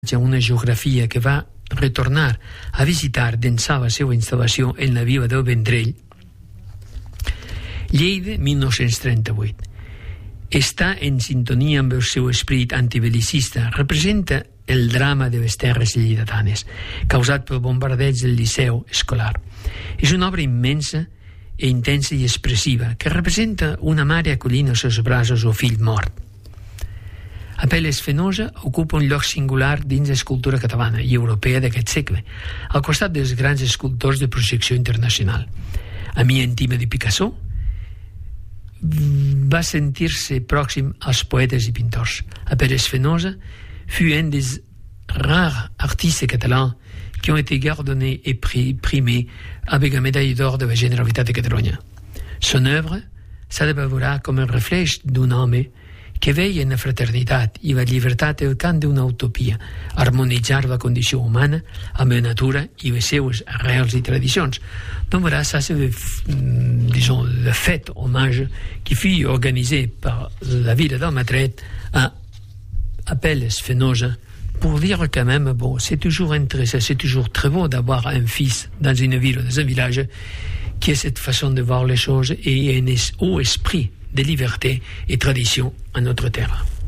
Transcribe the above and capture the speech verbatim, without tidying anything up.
una geografia que va retornar a visitar d'ençà la seva instal·lació en la vila del Vendrell. Lleida, mil nou-cents trenta-vuit. Està en sintonia amb el seu esperit antibelicista. Representa el drama de les terres lleidatanes, causat pel bombardeig del Liceu escolar. És una obra immensa i intensa i expressiva, que representa una mare acollint als seus braços el fill mort. Apel·les Fenosa ocupa un lloc singular dins l'escultura catalana i europea d'aquest segle, al costat dels grans escultors de projecció internacional. Amic íntima de Picasso, va sentir-se pròxim als poetes i pintors. Apel·les Fenosa fut un des rares artistes catalans qui ont été gardonnés et primés avec la médaille d'or de la Generalitat de Catalunya. Son œuvre s'ha de valorar com el reflex d'un home que veia en la fraternitat i la llibertat el cant d'una utopia, harmonitzar la condició humana amb la natura i les seues arrels i tradicions. Donc voilà, ça c'est le, disons, le fait hommage qui fut organisé par la ville d'Almatret à Apel·les Fenosa pour dire quand même, bon, c'est toujours intéressant, c'est toujours très beau d'avoir un fils dans une ville, dans un village qui a cette façon de voir les choses et un haut esprit de liberté et tradition en notre terre.